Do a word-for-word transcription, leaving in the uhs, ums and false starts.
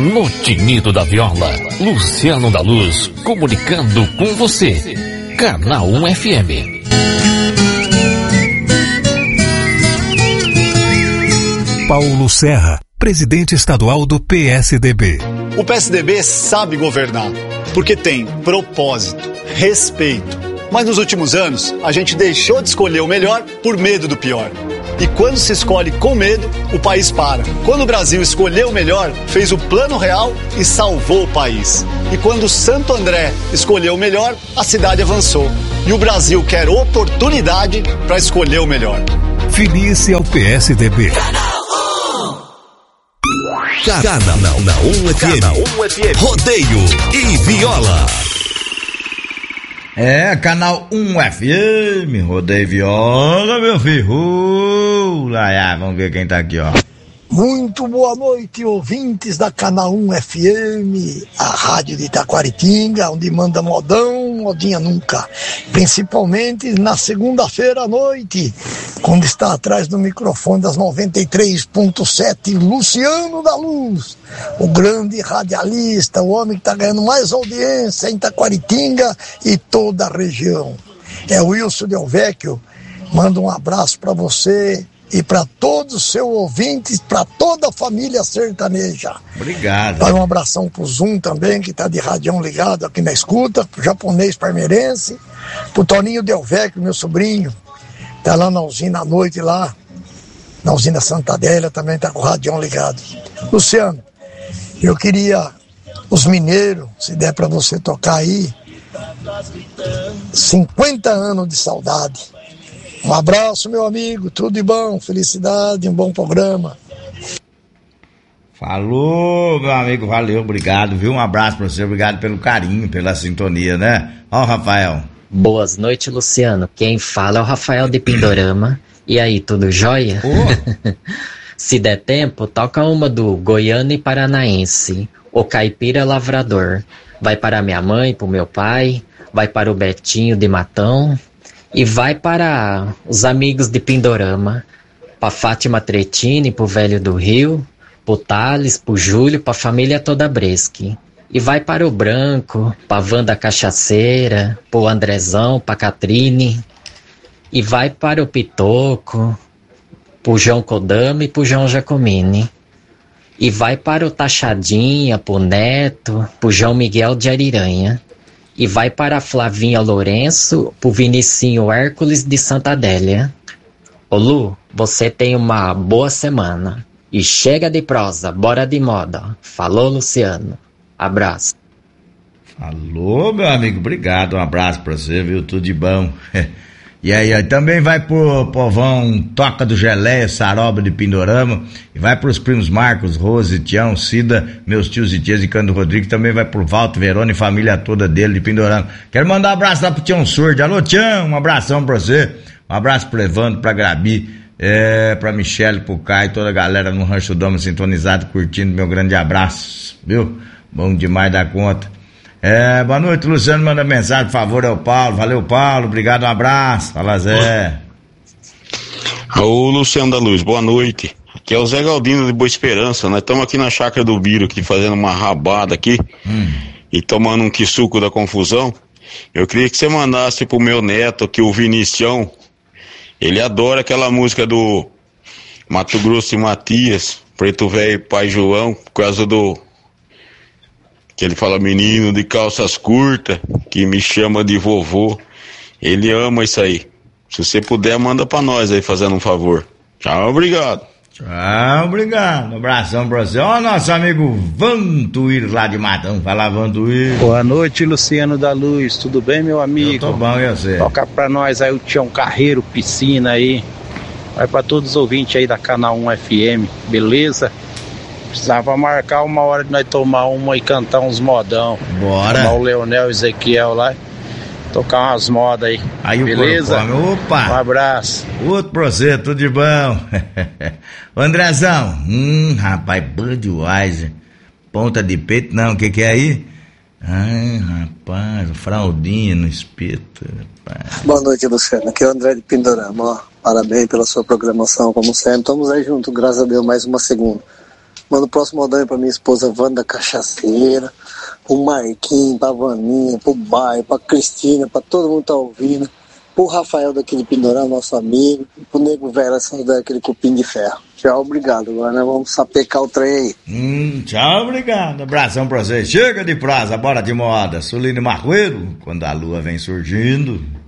No tinido da viola, Luciano da Luz, comunicando com você. Canal um F M. Paulo Serra, presidente estadual do P S D B. O P S D B sabe governar, porque tem propósito, respeito. Mas nos últimos anos, a gente deixou de escolher o melhor por medo do pior. E quando se escolhe com medo, o país para. Quando o Brasil escolheu o melhor, fez o plano real e salvou o país. E quando Santo André escolheu o melhor, a cidade avançou. E o Brasil quer oportunidade para escolher o melhor. Filie-se ao P S D B. Canal um F M. Rodeio e viola. É, Canal um F M, Rodeio e Viola, meu filho. Uh, lá, lá, vamos ver quem tá aqui, ó. Muito boa noite, ouvintes da Canal um F M, a rádio de Itaquaritinga, onde manda modão, modinha nunca. Principalmente na segunda-feira à noite, quando está atrás do microfone das noventa e três ponto sete, Luciano da Luz, o grande radialista, o homem que está ganhando mais audiência em Itaquaritinga e toda a região. É o Wilson Del Vecchio, manda um abraço para você e para todos os seus ouvintes, para toda a família sertaneja. Obrigado. Dá um abração pro Zoom também, que tá de radião ligado aqui na escuta, pro japonês parmeirense, pro Toninho Del Vecchio, meu sobrinho, tá lá na usina à noite lá, na usina Santa Adélia, também tá com o radião ligado. Luciano, eu queria os mineiros, se der para você tocar aí, cinquenta anos de saudade. Um abraço, meu amigo, tudo de bom, felicidade, um bom programa. Falou, meu amigo, valeu, obrigado, viu? Um abraço pra você, obrigado pelo carinho, pela sintonia, né? Ó, Rafael. Boas noites, Luciano. Quem fala é o Rafael de Pindorama. E aí, tudo jóia? Oh. Se der tempo, toca uma do Goiano e Paranaense, o Caipira Lavrador. Vai para minha mãe, pro meu pai, vai para o Betinho de Matão. E vai para os amigos de Pindorama, para Fátima Tretini, pro Velho do Rio, pro Thales, pro Júlio, pra família toda Bresque. E vai para o Branco, pra Wanda Cachaceira, pro Andrezão, pra Catrine. E vai para o Pitoco, pro João Kodama e pro João Giacomini. E vai para o Taxadinha, pro Neto, pro João Miguel de Ariranha. E vai para a Flavinha Lourenço, pro Vinicinho Hércules de Santa Adélia. Ô Lu, você tem uma boa semana. E chega de prosa, bora de moda. Falou, Luciano. Abraço. Falou, meu amigo, obrigado. Um abraço pra você, viu? Tudo de bom. E aí, aí também vai pro povão Toca do Geleia, Saroba de Pindorama, e vai pros primos Marcos, Rose, Tião, Cida, meus tios e tias de Cândido Rodrigues, também vai pro Valto, Verona e família toda dele de Pindorama. Quero mandar um abraço lá pro Tião Surdo. Alô, Tião, um abração pra você. Um abraço pro Evandro, pra Grabi, é, pra Michele, pro Caio, toda a galera no Rancho Doma sintonizado, curtindo, meu grande abraço, viu? Bom demais da conta. É, boa noite, Luciano, manda mensagem, por favor, é o Paulo. Valeu, Paulo, obrigado, um abraço. Fala, Zé. Ô, Luciano da Luz, boa noite. Aqui é o Zé Galdino de Boa Esperança. Nós estamos aqui na chácara do Biro, aqui fazendo uma rabada aqui, hum. e tomando um quisuco da confusão. Eu queria que você mandasse pro meu neto, que o Vinicião, ele adora aquela música do Mato Grosso e Matias, Preto Velho e Pai João, por causa do... que ele fala menino de calças curtas, que me chama de vovô. Ele ama isso aí. Se você puder, manda pra nós aí, fazendo um favor. Tchau, obrigado. Tchau, obrigado. Um abração pra você. Ó, nosso amigo Vantuir lá de Matão. Fala, Vantuir. Boa noite, Luciano da Luz. Tudo bem, meu amigo? Eu tô bom, e você? Toca pra nós aí o Tião Carreiro, piscina aí. Vai pra todos os ouvintes aí da Canal um F M, beleza? Precisava marcar uma hora de nós tomar uma e cantar uns modão. Bora. Chamar o Leonel e Ezequiel lá. Tocar umas modas aí. Aí beleza? O Opa! Um abraço. Outro pra você, tudo de bom. Ô Andrezão, hum, rapaz, Budweiser. Ponta de peito, não, o que que é aí? Ai, rapaz, fraldinha no espeto, rapaz. Boa noite, Luciano. Aqui é o André de Pindorama, ó. Parabéns pela sua programação, como sempre. Estamos aí juntos, graças a Deus, mais uma segunda. Manda o próximo modão aí pra minha esposa Wanda Cachaceira, pro Marquinhos, pra Vaninha, pro Bairro, pra Cristina, pra todo mundo que tá ouvindo, pro Rafael daqui de Pindorama, nosso amigo, e pro Nego Vera daquele cupim de ferro. Tchau, obrigado. Agora nós vamos sapecar o trem aí. Hum, tchau, obrigado. Abração pra vocês. Chega de praza, bora de moda. Sulino Marroeiro, quando a lua vem surgindo.